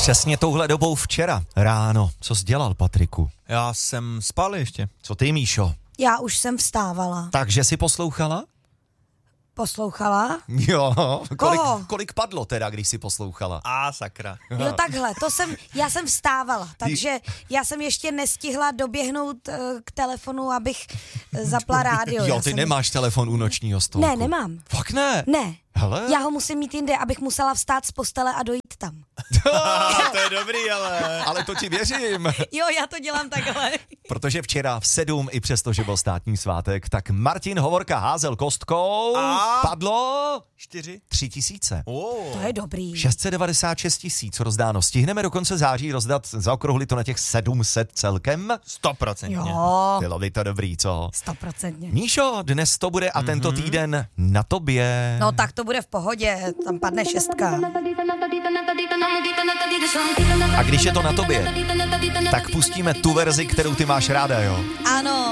Přesně touhle dobou včera ráno. Co jsi dělal, Patriku? Já jsem spal ještě. Co ty, Míšo? Já už jsem vstávala. Takže jsi poslouchala? Poslouchala? Jo. Koho? Kolik padlo teda, když jsi poslouchala? Sakra. Jo, takhle, já jsem vstávala, takže já jsem ještě nestihla doběhnout k telefonu, abych zapla rádio. Jo, ty nemáš telefon u nočního stolku. Ne, nemám. Fakt ne? Ne. Hele. Já ho musím mít jinde, abych musela vstát z postele a dojít tam. To je dobrý, ale... Ale to ti věřím. Jo, já to dělám takhle. Protože včera v 7, i přesto, že byl státní svátek, tak Martin Hovorka házel kostkou. A? Padlo 4? 3000. To je dobrý. 696 000 rozdáno. Stihneme do konce září rozdat, zaokrouhli to na těch 700 celkem? 100%. Jo, Bylo by to dobrý, co? 100%. Míšo, dnes to bude a tento týden na tobě. No tak to bude v pohodě, tam padne 6. A když je to na tobě, tak pustíme tu verzi, kterou ty máš ráda, jo? Ano.